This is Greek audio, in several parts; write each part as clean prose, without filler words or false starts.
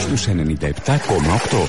στους 97,8.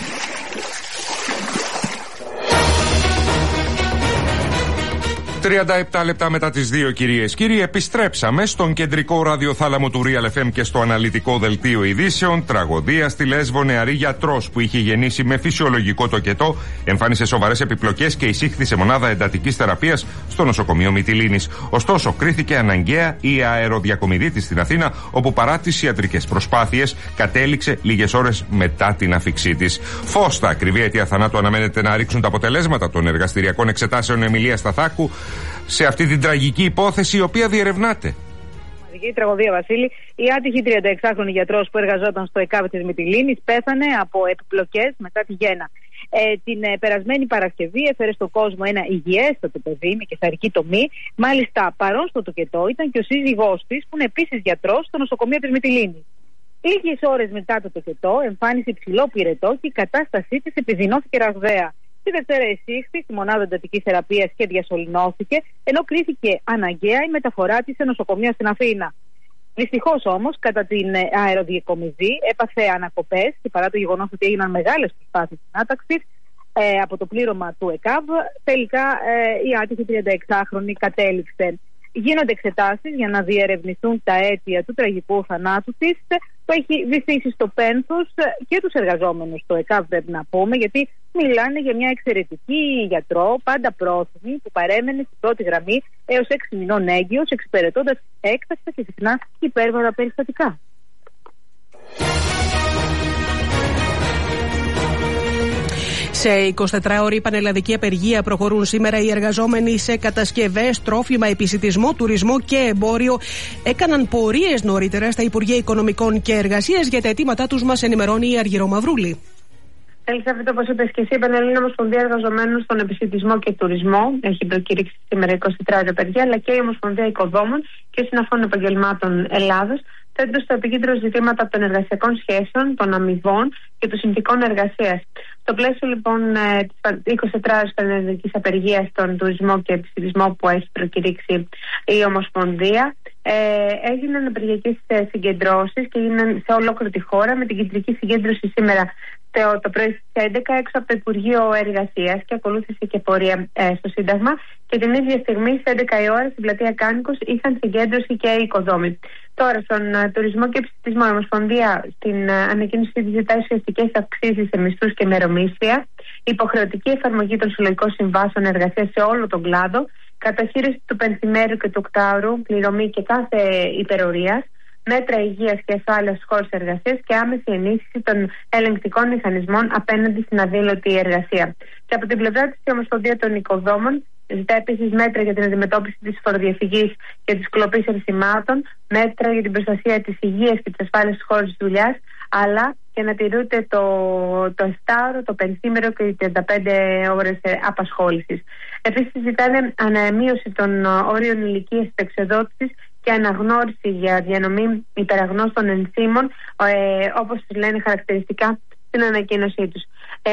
37 λεπτά μετά τις 2, κυρίες κύριοι, επιστρέψαμε στον κεντρικό ραδιοθάλαμο του Real FM και στο αναλυτικό δελτίο ειδήσεων. Τραγωδία στη Λέσβο. Νεαρή γιατρός που είχε γεννήσει με φυσιολογικό τοκετό εμφάνισε σοβαρές επιπλοκές και εισήχθη σε μονάδα εντατικής θεραπείας στο νοσοκομείο Μυτιλήνης. Ωστόσο, κρίθηκε αναγκαία η αεροδιακομιδή της στην Αθήνα, όπου παρά τις ιατρικές προσπάθειες κατέληξε λίγες ώρες μετά την αφίξή της. Φως στα ακριβή αιτία θανάτου αναμένεται να ρίξουν τα αποτελέσματα των εργαστηριακών εξετάσεων Εμιλίας Σταθάκου σε αυτή την τραγική υπόθεση, η οποία διερευνάται. Η τραγωδία, Βασίλη. Η άτυχη 36χρονη γιατρός που εργαζόταν στο ΕΚΑΒ της Μυτιλήνης πέθανε από επιπλοκές μετά τη γέννα. Την περασμένη Παρασκευή έφερε στον κόσμο ένα υγιέστατο παιδί με κεσαρική τομή. Μάλιστα, παρόν στο τοκετό ήταν και ο σύζυγός της, που είναι επίσης γιατρός στο νοσοκομείο της Μυτιλήνης. Λίγες ώρες μετά το τοκετό εμφάνισε υψηλό πυρετό και η κατάστασή της επιδεινώθηκε ραγδαία. Τη Δευτέρα εισήχθη στη μονάδα εντατικής θεραπείας και διασωληνώθηκε, ενώ κρίθηκε αναγκαία η μεταφορά της σε νοσοκομείο στην Αθήνα. Δυστυχώς όμως, κατά την αεροδιακομιδή έπαθε ανακοπές και παρά το γεγονός ότι έγιναν μεγάλες προσπάθειες συνάταξης από το πλήρωμα του ΕΚΑΒ, τελικά η άτυχη 36χρονη κατέληξε. Γίνονται εξετάσεις για να διερευνηθούν τα αίτια του τραγικού θανάτου της. Το έχει βυθίσει στο πένθος και τους εργαζόμενους στο ΕΚΑΒ, πρέπει να πούμε, γιατί μιλάνε για μια εξαιρετική γιατρό, πάντα πρόθυμη, που παρέμενε στην πρώτη γραμμή έως 6 μηνών έγκυος, εξυπηρετώντας έκτακτα και συχνά υπέρβαρα περιστατικά. Σε 24ωρη πανελλαδική απεργία προχωρούν σήμερα οι εργαζόμενοι σε κατασκευές, τρόφιμα, επισιτισμό, τουρισμό και εμπόριο. Έκαναν πορείες νωρίτερα στα Υπουργεία Οικονομικών και Εργασίας. Για τα αιτήματά τους μας ενημερώνει η Αργυρό Μαυρούλη. Ελισάβετ, όπως είπες και εσύ, η Πανελλήνια Ομοσπονδία Εργαζομένων στον Επισιτισμό και Τουρισμό έχει προκηρύξει σήμερα 24ωρη απεργία, αλλά και η Ομοσπονδία Οικοδόμων και Συναφών Επαγγελμάτων Ελλάδος θέτουν στο επίκεντρο ζητήματα των εργασιακών σχέσεων, των αμοιβών και των συνθηκών εργασίας. Στο πλαίσιο λοιπόν της 24ωρης πανελλαδικής απεργίας στον τουρισμό και επισιτισμό που έχει προκηρύξει η Ομοσπονδία, έγιναν απεργιακές συγκεντρώσεις και έγιναν σε ολόκληρη τη χώρα, με την κεντρική συγκέντρωση σήμερα το πρωί στις 11 έξω από το Υπουργείο Εργασίας και ακολούθησε και πορεία στο Σύνταγμα, και την ίδια στιγμή στις 11 η ώρα στην πλατεία Κάνικος είχαν συγκέντρωση και οι οικοδόμοι. Τώρα, στον τουρισμό και επισιτισμό, η Ομοσπονδία στην ανακοίνωση της ζητάει ουσιαστικές αυξήσεις σε μισθούς και μερομίσθια, υποχρεωτική εφαρμογή των συλλογικών συμβάσεων εργασίας σε όλο τον κλάδο, καταχείριση του πενθημέρου και του οκτάωρου, πληρωμή και κάθε υπερορίας, μέτρα υγείας και ασφάλειας στους χώρους εργασίας και άμεση ενίσχυση των ελεγκτικών μηχανισμών απέναντι στην αδήλωτη εργασία. Και από την πλευρά της, η Ομοσπονδία των Οικοδόμων ζητά επίσης μέτρα για την αντιμετώπιση της φοροδιαφυγής και της κλοπής ενσημάτων, μέτρα για την προστασία της υγείας και της ασφάλειας στους χώρους της δουλειάς, αλλά και να τηρούνται το 7ωρο, το πενθήμερο και οι 35 ώρες απασχόλησης. Επίσης, ζητάνε αναμείωση των όριων ηλικίας συνταξιοδότησης και αναγνώριση για διανομή υπεραγνώστων ενθύμων, όπως λένε χαρακτηριστικά στην ανακοίνωσή τους.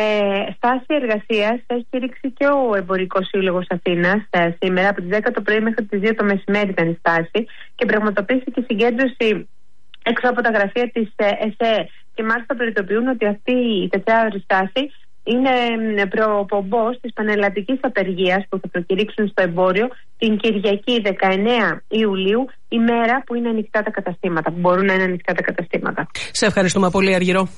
Στάση εργασίας έχει κηρύξει και ο Εμπορικός Σύλλογος Αθήνας σήμερα από τις 10 το πρωί μέχρι τις 2 το μεσημέρι ήταν η στάση, και πραγματοποιήθηκε συγκέντρωση έξω από τα γραφεία της ΕΣΕ, και μάλιστα προειδοποιούν ότι αυτή η 4ωρη στάση είναι προπομπός της πανελλαδικής απεργίας που θα προκηρύξουν στο εμπόριο την Κυριακή 19 Ιουλίου, η μέρα που είναι ανοιχτά τα καταστήματα, που μπορούν να είναι ανοιχτά τα καταστήματα. Σε ευχαριστούμε πολύ, Αργυρό.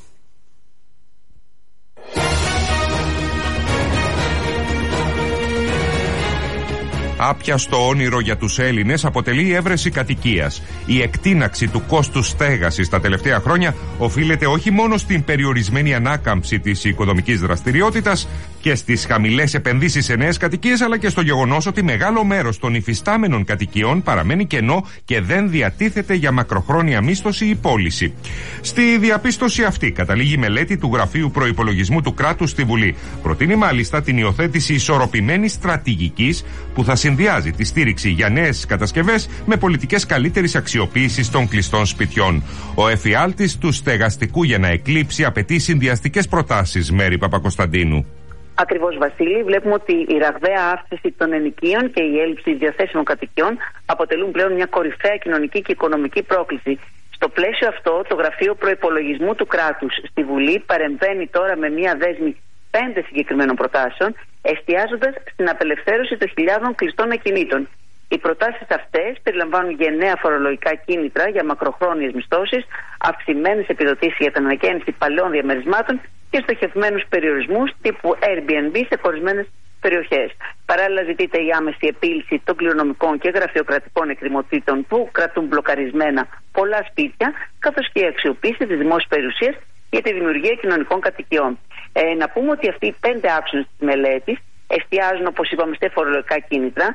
Άπιαστο όνειρο για τους Έλληνες αποτελεί η έβρεση κατοικίας. Η εκτείναξη του κόστους στέγασης τα τελευταία χρόνια οφείλεται όχι μόνο στην περιορισμένη ανάκαμψη της οικοδομικής δραστηριότητας και στις χαμηλές επενδύσεις σε νέες κατοικίες, αλλά και στο γεγονός ότι μεγάλο μέρος των υφιστάμενων κατοικιών παραμένει κενό και δεν διατίθεται για μακροχρόνια μίσθωση ή πώληση. Στη διαπίστωση αυτή καταλήγει η μελέτη του Γραφείου Προϋπολογισμού του Κράτους στη Βουλή. Προτείνει μάλιστα την υιοθέτηση ισορροπημένης στρατηγικής που θα συνδυάζει τη στήριξη για νέες κατασκευές με πολιτικές καλύτερης αξιοποίησης των κλειστών σπιτιών. Ο εφιάλτης του στεγαστικού για να εκλείψει απαιτεί συνδυαστικές προτάσεις. Μέρη Παπακοσταντίνου. Ακριβώς, Βασίλη. Βλέπουμε ότι η ραγδαία αύξηση των ενοικίων και η έλλειψη διαθέσιμων κατοικιών αποτελούν πλέον μια κορυφαία κοινωνική και οικονομική πρόκληση Στο πλαίσιο αυτό, το Γραφείο Προϋπολογισμού του Κράτους στη Βουλή παρεμβαίνει τώρα με μια δέσμη 5 συγκεκριμένων προτάσεων, εστιάζοντας στην απελευθέρωση των χιλιάδων κλειστών ακινήτων. Οι προτάσεις αυτές περιλαμβάνουν γενναία φορολογικά κίνητρα για μακροχρόνιες μισθώσεις, αυξημένες επιδοτήσεις για την ανακαίνιση παλαιών διαμερισμάτων και στοχευμένους περιορισμούς τύπου Airbnb σε χωρισμένες περιοχές. Παράλληλα, ζητείται η άμεση επίλυση των κληρονομικών και γραφειοκρατικών εκκρεμωτήτων που κρατούν μπλοκαρισμένα πολλά σπίτια, καθώς και η αξιοποίηση της δημόσιας περιουσίας για τη δημιουργία κοινωνικών κατοικιών. Να πούμε ότι αυτοί οι 5 άξονες της μελέτης εστιάζουν, όπως είπαμε, σε φορολογικά κίνητρα.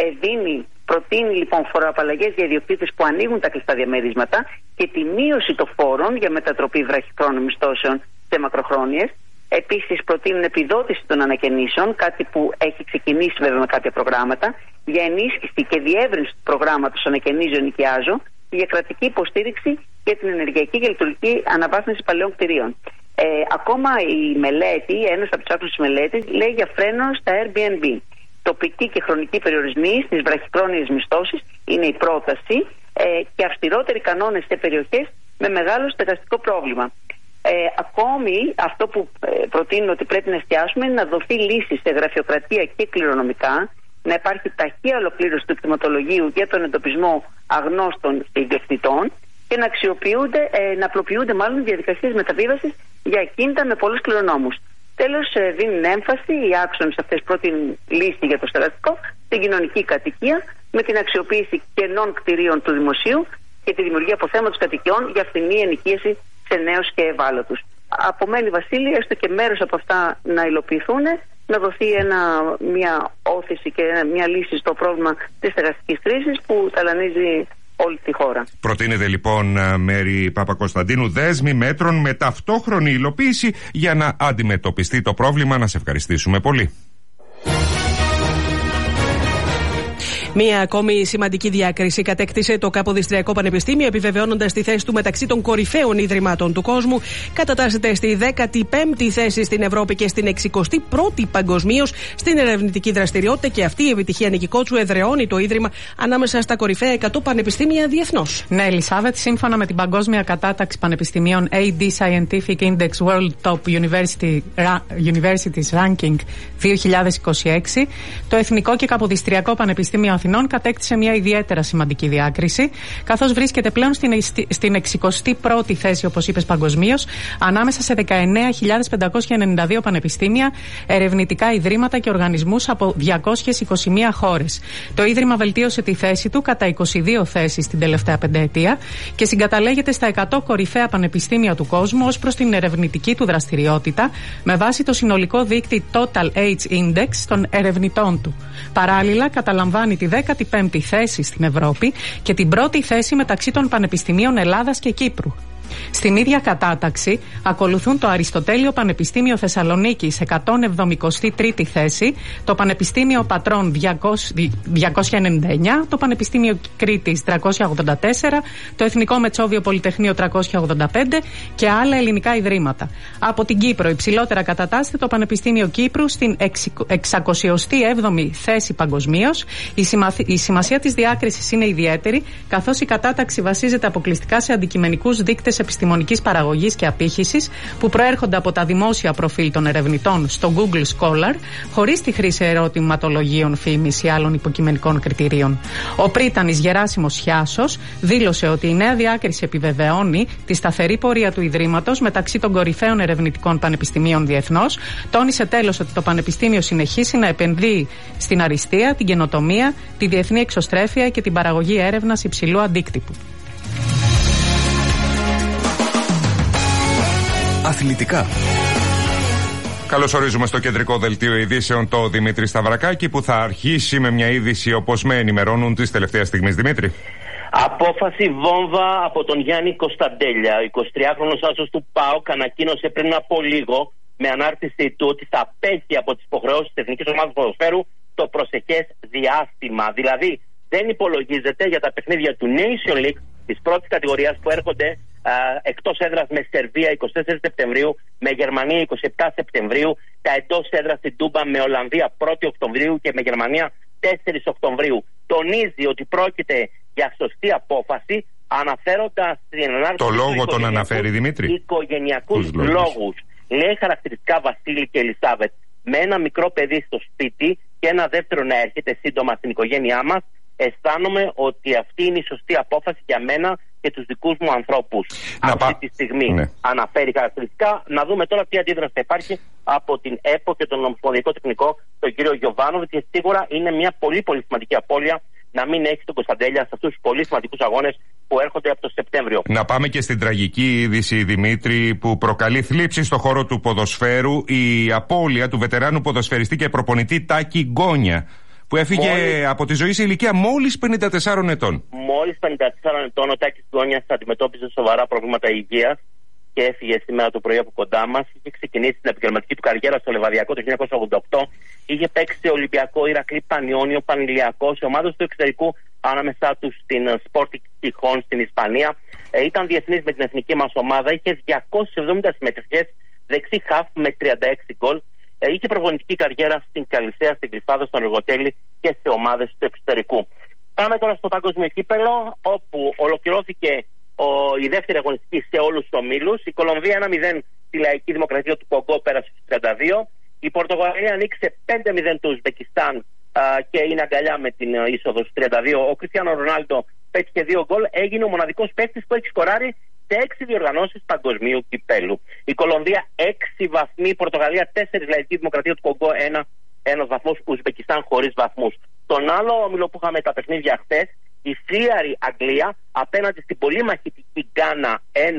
Προτείνει λοιπόν φοροαπαλλαγές για ιδιοκτήτες που ανοίγουν τα κλειστά διαμερίσματα και τη μείωση των φόρων για μετατροπή βραχυχρόνων μισθώσεων σε μακροχρόνιες. Επίσης, προτείνουν επιδότηση των ανακαινήσεων, κάτι που έχει ξεκινήσει βέβαια με κάποια προγράμματα, για ενίσχυση και διεύρυνση του προγράμματος Ανακαινίζω Ενοικιάζω, για κρατική υποστήριξη για την ενεργειακή και λειτουργική αναβάθμιση παλαιών κτηρίων. Ακόμα η μελέτη, ένας από τους άξονες της μελέτης, λέει για φρένο στα Airbnb. Τοπικοί και χρονικοί περιορισμοί στις βραχυχρόνιες μισθώσεις είναι η πρόταση και αυστηρότεροι κανόνες σε περιοχές με μεγάλο στεγαστικό πρόβλημα. Ακόμη αυτό που προτείνω ότι πρέπει να εστιάσουμε είναι να δοθεί λύση σε γραφειοκρατία και κληρονομικά, να υπάρχει ταχεία ολοκλήρωση του κτηματολογίου για τον εντοπισμό αγνώστων ιδιοκτητών και να απλοποιούνται μάλλον οι διαδικασίες μεταβίβασης για ακίνητα με πολλούς κληρονόμους. Τέλος, δίνουν έμφαση οι άξονες αυτές πρώτην λύση για το στεγαστικό στην κοινωνική κατοικία με την αξιοποίηση κενών κτηρίων του δημοσίου και τη δημιουργία αποθέματος κατοικιών για φθηνή ενοικίαση σε νέους και ευάλωτους. Απομένει, Βασίλη, έστω και μέρος από αυτά να υλοποιηθούν, να δοθεί μια όθηση και μια λύση στο πρόβλημα της στεγαστικής κρίσης που ταλανίζει όλη τη χώρα. Προτείνεται λοιπόν, Μέρη Παπακοσταντίνου, δέσμη μέτρων με ταυτόχρονη υλοποίηση για να αντιμετωπιστεί το πρόβλημα. Να σε ευχαριστήσουμε πολύ. Μία ακόμη σημαντική διάκριση κατέκτησε το Καποδιστριακό Πανεπιστήμιο, επιβεβαιώνοντας τη θέση του μεταξύ των κορυφαίων ιδρυμάτων του κόσμου. Κατατάσσεται στη 15η θέση στην Ευρώπη και στην 61η παγκοσμίως στην ερευνητική δραστηριότητα, και αυτή η επιτυχία νικηκότσου εδραιώνει το ίδρυμα ανάμεσα στα κορυφαία 100 πανεπιστήμια διεθνώς. Ναι, Ελισάβετ, σύμφωνα με την Παγκόσμια Κατάταξη Πανεπιστημίων AD Scientific Index World Top Universities Ranking 2026, το Εθνικό και Καποδιστριακό Πανεπιστήμιο Αθηνών κατέκτησε μια ιδιαίτερα σημαντική διάκριση, καθώς βρίσκεται πλέον στην 61η θέση, όπως είπες, παγκοσμίως, ανάμεσα σε 19.592 πανεπιστήμια, ερευνητικά ιδρύματα και οργανισμούς από 221 χώρες. Το ίδρυμα βελτίωσε τη θέση του κατά 22 θέσεις την τελευταία πενταετία και συγκαταλέγεται στα 100 κορυφαία πανεπιστήμια του κόσμου ως προς την ερευνητική του δραστηριότητα, με βάση το συνολικό δείκτη Total Age Index των ερευνητών του. Παράλληλα, καταλαμβάνει τη 15η θέση στην Ευρώπη και την πρώτη θέση μεταξύ των πανεπιστημίων Ελλάδας και Κύπρου. Στην ίδια κατάταξη ακολουθούν το Αριστοτέλειο Πανεπιστήμιο Θεσσαλονίκης 173η θέση, το Πανεπιστήμιο Πατρών 299, το Πανεπιστήμιο Κρήτης 384, το Εθνικό Μετσόβιο Πολυτεχνείο 385 και άλλα ελληνικά ιδρύματα. Από την Κύπρο υψηλότερα κατατάσσεται το Πανεπιστήμιο Κύπρου στην 607η θέση παγκοσμίως. Η σημασία της διάκρισης είναι ιδιαίτερη, καθώς η κατάταξη βασίζεται αποκλειστικά σε αντικειμενικούς δείκτες επιστημονικής παραγωγής και απήχησης που προέρχονται από τα δημόσια προφίλ των ερευνητών στο Google Scholar, χωρίς τη χρήση ερωτηματολογίων, φήμης ή άλλων υποκειμενικών κριτηρίων. Ο πρίτανης Γεράσιμος Χιάσος δήλωσε ότι η νέα διάκριση επιβεβαιώνει τη σταθερή πορεία του Ιδρύματος μεταξύ των κορυφαίων ερευνητικών πανεπιστημίων διεθνώς. Τόνισε τέλος ότι το Πανεπιστήμιο συνεχίσει να επενδύει στην αριστεία, την καινοτομία, τη διεθνή εξωστρέφεια και την παραγωγή έρευνας υψηλού αντίκτυπου. Αθλητικά. Καλώς ορίζουμε στο κεντρικό δελτίο ειδήσεων το Δημήτρη Σταυρακάκη, που θα αρχίσει με μια είδηση όπως με ενημερώνουν τις τελευταίες στιγμές. Δημήτρη. Απόφαση βόμβα από τον Γιάννη Κωνσταντέλια. Ο 23χρονος άσος του ΠΑΟΚ ανακοίνωσε πριν από λίγο με ανάρτησή του ότι θα απέχει από τις υποχρεώσεις της Εθνικής Ομάδας Ποδοσφαίρου το προσεχές διάστημα. Δηλαδή δεν υπολογίζεται για τα παιχνίδια του Nation League της πρώτης κατηγορίας που έρχονται εκτός έδρας με Σερβία 24 Σεπτεμβρίου, με Γερμανία 27 Σεπτεμβρίου, τα εντός έδρας στην Τούμπα με Ολλανδία 1η Οκτωβρίου και με Γερμανία 4 Οκτωβρίου. Τονίζει ότι πρόκειται για σωστή απόφαση, αναφέροντας την ανάρτηση. Το λόγο τον αναφέρει, Δημήτρη. Οικογενειακούς λόγους. Λέει χαρακτηριστικά Βασίλη και Ελισάβετ, με ένα μικρό παιδί στο σπίτι και ένα δεύτερο να έρχεται σύντομα στην οικογένειά μας, αισθάνομαι ότι αυτή είναι η σωστή απόφαση για μένα και τους δικούς μου ανθρώπους. Αυτή τη στιγμή αναφέρει χαρακτηριστικά. Να δούμε τώρα τι αντίδραση θα υπάρχει από την ΕΠΟ και τον Ομοσπονδιακό Τεχνικό, τον κύριο Γιωβάνοβιτ, και σίγουρα είναι μια πολύ σημαντική απώλεια να μην έχει τον Κωνσταντέλια σε αυτούς τους πολύ σημαντικούς αγώνες που έρχονται από το Σεπτέμβριο. Να πάμε και στην τραγική είδηση, Δημήτρη, που προκαλεί θλίψη στο χώρο του ποδοσφαίρου, η απώλεια του βετεράνου ποδοσφαιριστή και προπονητή Τάκη Γκόνια, που έφυγε από τη ζωή σε ηλικία μόλις 54 ετών. Μόλις 54 ετών ο Τάκης Γκόνιας αντιμετώπιζε σοβαρά προβλήματα υγείας και έφυγε σήμερα το πρωί από κοντά μας. Είχε ξεκινήσει την επαγγελματική του καριέρα στο Λεβαδιακό το 1988. Είχε παίξει σε Ολυμπιακό, Ηρακλή, Πανιόνιο, Πανηλιακό, σε ομάδες του εξωτερικού, ανάμεσά του στην Sporting Gijón στην Ισπανία. Ήταν διεθνής με την εθνική μας ομάδα. Είχε 270 συμμετοχές, δεξί χαφ με 36 γκολ. Είχε προπονητική καριέρα στην Καλυσσέα, στην Κρυφάδα, στον Εργοτέλη και σε ομάδες του εξωτερικού. Πάμε τώρα στο παγκόσμιο κύπελλο, όπου ολοκληρώθηκε η δεύτερη αγωνιστική σε όλους τους ομίλους. Η Κολομβία 1-0 στη Λαϊκή Δημοκρατία του Κονγκό, πέρασε στους 32. Η Πορτογαλία ανοίξε 5-0 του Ουσμπεκιστάν και είναι αγκαλιά με την είσοδο στους 32. Ο Κριστιάνο Ρονάλντο πέτυχε 2 γκολ. Έγινε ο μοναδικός παίκτης που έχει σκοράρει σε 6 διοργανώσεις παγκοσμίου κυπέλου. Η Κολομβία 6 βαθμοί, η Πορτογαλία 4, Λαϊκή Δημοκρατία του Κονγκό 1 βαθμός, Ουσμπεκιστάν χωρίς βαθμούς. Τον άλλο όμιλο που είχαμε τα παιχνίδια χθες, η φλίαρη Αγγλία απέναντι στην πολύ μαχητική Γκάνα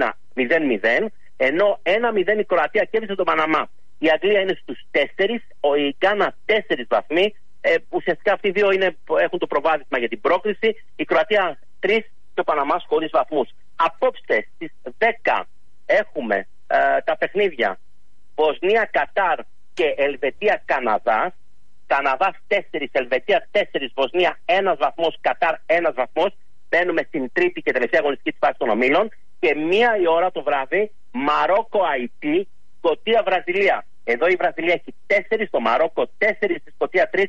1-0-0, ενώ 1-0 η Κροατία κέρδισε τον Παναμά. Η Αγγλία είναι στους 4, η Γκάνα 4 βαθμοί. Ουσιαστικά αυτοί οι δύο έχουν το προβάδισμα για την πρόκριση. Η Κροατία 3 και ο Παναμάς χωρίς βαθμούς. Απόψε στις 10 έχουμε τα παιχνίδια Βοσνία, Κατάρ και Ελβετία, Καναδάς. Καναδάς 4, Ελβετία 4, Βοσνία 1 βαθμός, Κατάρ 1 βαθμός. Μπαίνουμε στην τρίτη και τελευταία αγωνιστική της φάσης των ομίλων. Και 1 η ώρα το βράδυ, Μαρόκο, Αϊτή, Σκωτία, Βραζιλία. Εδώ η Βραζιλία έχει 4, το Μαρόκο 4, στη Σκωτία 3,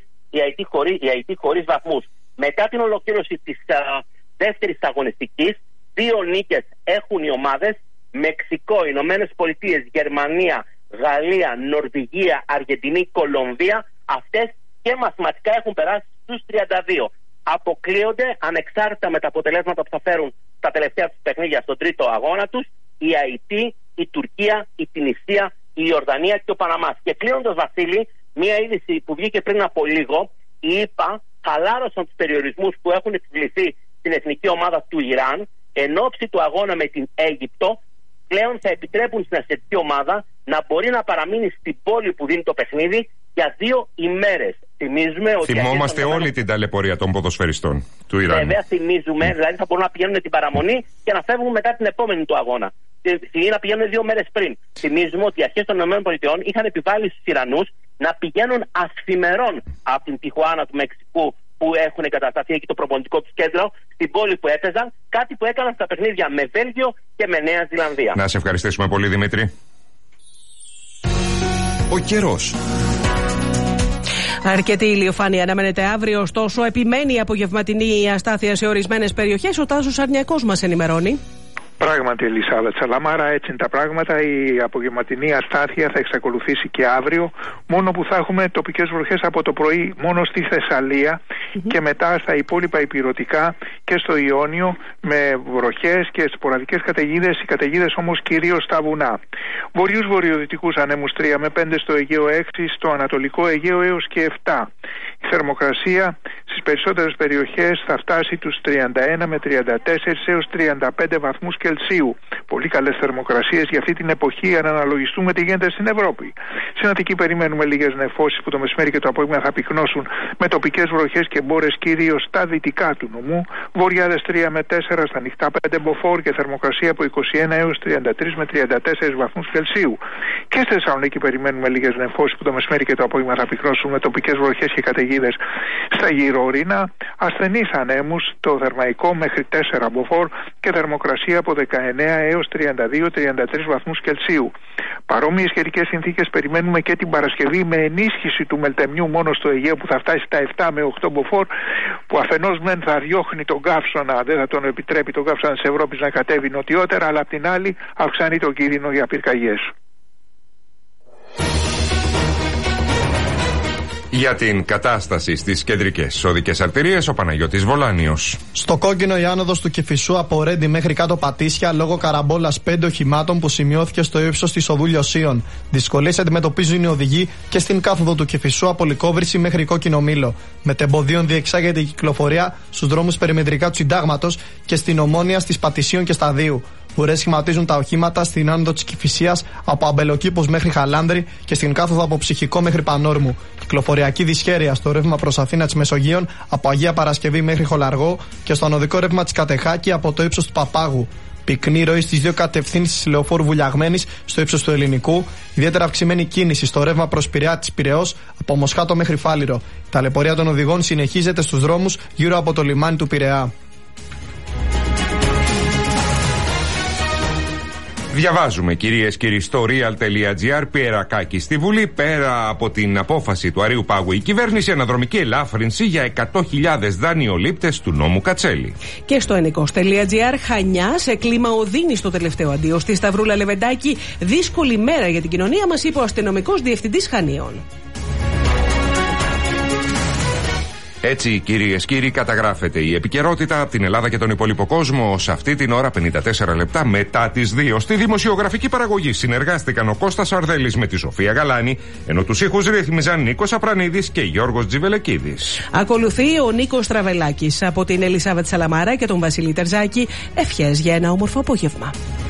η Αϊτή χωρίς βαθμούς. Μετά την ολοκλήρωση της δεύτερης αγωνιστικής, 2 νίκες έχουν οι ομάδες: Μεξικό, Ηνωμένες Πολιτείες, Γερμανία, Γαλλία, Νορβηγία, Αργεντινή, Κολομβία. Αυτές και μαθηματικά έχουν περάσει στους 32. Αποκλείονται ανεξάρτητα με τα αποτελέσματα που θα φέρουν τα τελευταία τους παιχνίδια στον τρίτο αγώνα τους η Αϊτή, η Τουρκία, η Τινησία, η Ιορδανία και ο Παναμάς. Και κλείνοντας, Βασίλη, μία είδηση που βγήκε πριν από λίγο, οι ΗΠΑ χαλάρωσαν τους περιορισμούς που έχουν επιβληθεί στην εθνική ομάδα του Ιράν εν ώψη του αγώνα με την Αίγυπτο. Πλέον θα επιτρέπουν στην ασιατική ομάδα να μπορεί να παραμείνει στην πόλη που δίνει το παιχνίδι για 2 ημέρες. Θυμόμαστε όλη την ταλαιπωρία των ποδοσφαιριστών του Ιράν. Βέβαια, θυμίζουμε, δηλαδή θα μπορούν να πηγαίνουν την παραμονή και να φεύγουν μετά την επόμενη του αγώνα. Ή να πηγαίνουν 2 μέρες πριν. Θυμίζουμε ότι οι αρχές των ΗΠΑ είχαν επιβάλει στους Ιρανούς να πηγαίνουν ασφημερών από την Τιχουάνα του Μεξικού, που έχουν εγκατασταθεί εκεί το προπονητικό του κέντρο, στην πόλη που έπαιζαν, κάτι που έκαναν στα παιχνίδια με Βέλγιο και με Νέα Ζηλανδία. Να σε ευχαριστήσουμε πολύ, Δημήτρη. Ο καιρός. Αρκετή ηλιοφάνεια αναμένεται αύριο, ωστόσο επιμένει η απογευματινή αστάθεια σε ορισμένες περιοχές. Ο Τάσος Αρνιακός μας ενημερώνει. Πράγματι, Ελισάβετ Σαλαμάρα, έτσι είναι τα πράγματα. Η απογευματινή αστάθεια θα εξακολουθήσει και αύριο, μόνο που θα έχουμε τοπικές βροχές από το πρωί μόνο στη Θεσσαλία και μετά στα υπόλοιπα ηπειρωτικά και στο Ιόνιο, με βροχές και σποραδικές καταιγίδες. Οι καταιγίδες όμως κυρίως στα βουνά. Βορείους βορειοδυτικούς ανέμους 3 με 5 στο Αιγαίο, 6 στο Ανατολικό Αιγαίο έως και 7. Η θερμοκρασία στις περισσότερες περιοχές θα φτάσει τους 31 με 34 έως 35 βαθμούς Κελσίου. Πολύ καλές θερμοκρασίες για αυτή την εποχή, αν αναλογιστούμε τι γίνεται στην Ευρώπη. Στην Αττική περιμένουμε λίγες νεφώσεις που το μεσημέρι και το απόγευμα θα πυκνώσουν με τοπικές βροχές και μπόρες κυρίως στα δυτικά του νομού. Βορειάδες 3 με 4, στα νυχτά 5 μποφόρ και θερμοκρασία από 21 έως 33 με 34 βαθμούς Κελσίου. Και στη Θεσσαλονίκη περιμένουμε λίγες νεφώσεις που το μεσημέρι και το απόγευμα θα πυκνώσουν με τοπικές βροχές και καταιγίδες στα γύρω ορεινά ασθενείς ανέμους, το θερμαϊκό μέχρι 4 μποφόρ και θερμοκρασία από 19 έως 32-33 βαθμούς Κελσίου. Παρόμοιες καιρικές συνθήκες περιμένουμε και την Παρασκευή, με ενίσχυση του μελτεμιού μόνο στο Αιγαίο που θα φτάσει στα 7 με 8 μποφόρ, που αφενός μεν θα διώχνει τον καύσωνα, δεν θα τον επιτρέπει τον καύσωνα της Ευρώπης να κατέβει νοτιότερα, αλλά απ' την άλλη αυξάνει τον κίνδυνο για πυρκαγιές. Για την κατάσταση στις κεντρικές οδικές αρτηρίες, ο Παναγιώτης Βολάνιος. Στο κόκκινο η άνοδος του Κηφισού από Ρέντι μέχρι κάτω Πατήσια λόγω καραμπόλας 5 οχημάτων που σημειώθηκε στο ύψος της οδού Λιωσίων. Δυσκολίες αντιμετωπίζουν οι οδηγοί και στην κάθοδο του Κηφισού από Λυκόβρηση μέχρι Κόκκινο Μήλο. Μετεμποδίων διεξάγεται η κυκλοφορία στους δρόμους περιμετρικά του Συντάγματος και στην Ομόνια στις Πατησίων και Σταδίου. Ουρές σχηματίζουν τα οχήματα στην άνοδο της Κηφισίας από Αμπελοκήπους μέχρι Χαλάνδρη και στην κάθοδο από Ψυχικό μέχρι Πανόρμου. Κυκλοφοριακή δυσχέρεια στο ρεύμα προς Αθήνα της Μεσογείων από Αγία Παρασκευή μέχρι Χολαργό και στο ανωδικό ρεύμα της Κατεχάκη από το ύψος του Παπάγου. Πυκνή ροή στις δύο κατευθύνσεις λεωφόρου Βουλιαγμένης στο ύψος του Ελληνικού. Ιδιαίτερα αυξημένη κίνηση στο ρεύμα προς Πειραιά της Πειραιώς από Μοσχάτο μέχρι Φάληρο. Η ταλαιπωρία των οδηγών συνεχίζεται στους δρόμους γύρω από το λιμάνι του Πειραιά. Διαβάζουμε, κυρίες και κύριοι, στο real.gr, Πιερακάκη στη Βουλή. Πέρα από την απόφαση του Αρείου Πάγου, η κυβέρνηση αναδρομική ελάφρυνση για 100.000 δανειολήπτες του νόμου Κατσέλη. Και στο ενικός.gr, Χανιά σε κλίμα οδύνη στο τελευταίο αντίο. Στη Σταυρούλα Λεβεντάκη, δύσκολη μέρα για την κοινωνία, μας είπε ο αστυνομικός διευθυντής Χανίων. Έτσι, κυρίες και κύριοι, καταγράφεται η επικαιρότητα από την Ελλάδα και τον υπόλοιπο κόσμο. Σε αυτή την ώρα, 54 λεπτά μετά τις 2. Στη δημοσιογραφική παραγωγή συνεργάστηκαν ο Κώστας Αρδέλης με τη Σοφία Γαλάνη, ενώ τους ήχους ρύθμιζαν Νίκος Απρανίδης και Γιώργος Τζιβελεκίδης. Ακολουθεί ο Νίκος Τραβελάκης. Από την Ελισάβετ Σαλαμάρα και τον Βασίλη Τερζάκη, ευχές για ένα όμορφο απόγευμα.